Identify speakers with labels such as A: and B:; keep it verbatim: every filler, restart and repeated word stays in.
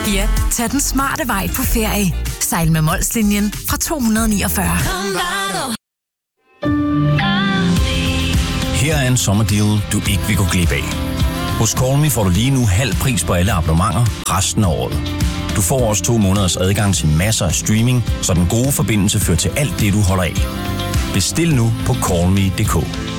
A: Ja, tag den smarte vej på ferie. Sejl med Molslinjen fra to hundrede niogfyrre.
B: Her er en sommerdeal, du ikke vil gå glip af. Hos Call Me får du lige nu halv pris på alle abonnementer resten af året. Du får også to måneders adgang til masser af streaming, så den gode forbindelse fører til alt det, du holder af. Bestil nu på call me punktum d k.